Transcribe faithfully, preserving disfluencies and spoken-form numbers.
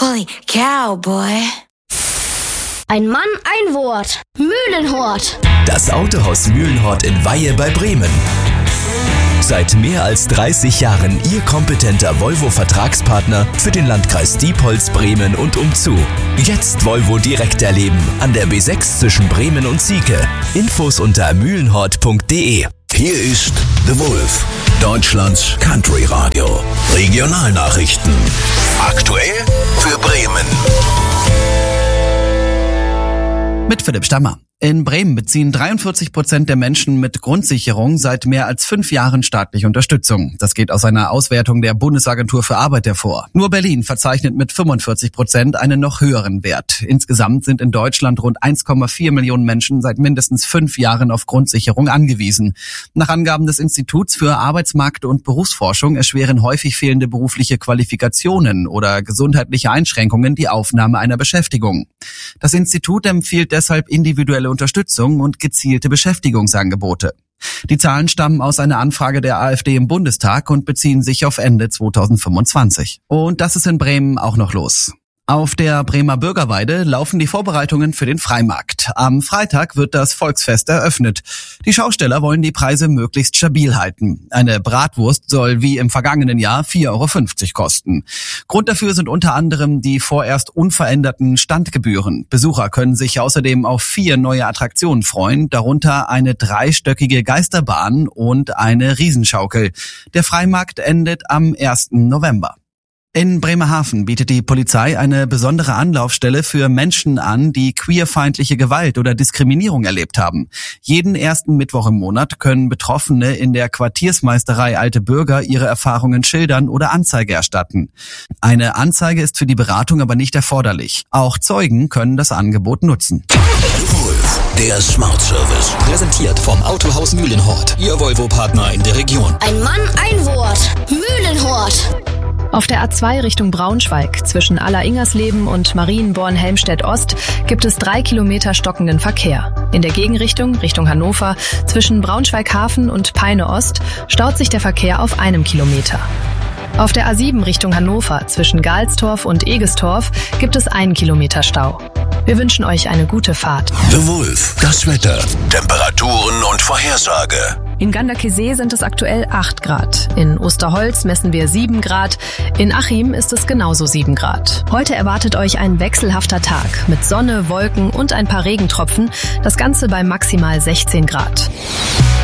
Holy cow, boy. Ein Mann, ein Wort. Mühlenhort. Das Autohaus Mühlenhort in Weihe bei Bremen. Seit mehr als dreißig Jahren Ihr kompetenter Volvo-Vertragspartner für den Landkreis Diepholz, Bremen und umzu. Jetzt Volvo direkt erleben an der B sechs zwischen Bremen und Sieke. Infos unter mühlenhort punkt de. Hier ist The Wolf, Deutschlands Country-Radio. Regionalnachrichten. Aktuell für Bremen. Mit Philipp Stammer. In Bremen beziehen dreiundvierzig Prozent der Menschen mit Grundsicherung seit mehr als fünf Jahren staatliche Unterstützung. Das geht aus einer Auswertung der Bundesagentur für Arbeit hervor. Nur Berlin verzeichnet mit fünfundvierzig Prozent einen noch höheren Wert. Insgesamt sind in Deutschland rund eins Komma vier Millionen Menschen seit mindestens fünf Jahren auf Grundsicherung angewiesen. Nach Angaben des Instituts für Arbeitsmarkt- und Berufsforschung erschweren häufig fehlende berufliche Qualifikationen oder gesundheitliche Einschränkungen die Aufnahme einer Beschäftigung. Das Institut empfiehlt deshalb individuelle Unterstützung und gezielte Beschäftigungsangebote. Die Zahlen stammen aus einer Anfrage der AfD im Bundestag und beziehen sich auf Ende zweitausendfünfundzwanzig. Und das ist in Bremen auch noch los. Auf der Bremer Bürgerweide laufen die Vorbereitungen für den Freimarkt. Am Freitag wird das Volksfest eröffnet. Die Schausteller wollen die Preise möglichst stabil halten. Eine Bratwurst soll wie im vergangenen Jahr vier Euro fünfzig kosten. Grund dafür sind unter anderem die vorerst unveränderten Standgebühren. Besucher können sich außerdem auf vier neue Attraktionen freuen, darunter eine dreistöckige Geisterbahn und eine Riesenschaukel. Der Freimarkt endet am ersten November. In Bremerhaven bietet die Polizei eine besondere Anlaufstelle für Menschen an, die queerfeindliche Gewalt oder Diskriminierung erlebt haben. Jeden ersten Mittwoch im Monat können Betroffene in der Quartiersmeisterei Alte Bürger ihre Erfahrungen schildern oder Anzeige erstatten. Eine Anzeige ist für die Beratung aber nicht erforderlich. Auch Zeugen können das Angebot nutzen. Wolf, der Smart Service. Präsentiert vom Autohaus Mühlenhort. Ihr Volvo-Partner in der Region. Ein Mann, ein Wort. Mühlenhort. Auf der A zwei Richtung Braunschweig zwischen Aller-Ingersleben und Marienborn-Helmstedt-Ost gibt es drei Kilometer stockenden Verkehr. In der Gegenrichtung, Richtung Hannover, zwischen Braunschweig-Hafen und Peine-Ost staut sich der Verkehr auf einem Kilometer. Auf der A sieben Richtung Hannover zwischen Galstorf und Egestorf gibt es einen Kilometer Stau. Wir wünschen euch eine gute Fahrt. The Wolf, das Wetter, Temperaturen und Vorhersage. In Ganderkesee sind es aktuell acht Grad. In Osterholz messen wir sieben Grad. In Achim ist es genauso sieben Grad. Heute erwartet euch ein wechselhafter Tag mit Sonne, Wolken und ein paar Regentropfen. Das Ganze bei maximal sechzehn Grad.